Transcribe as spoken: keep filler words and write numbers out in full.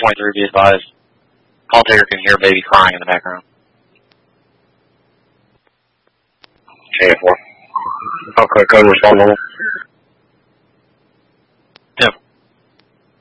twenty-three, be advised. Call taker can hear baby crying in the background. K four. Okay, code respond level.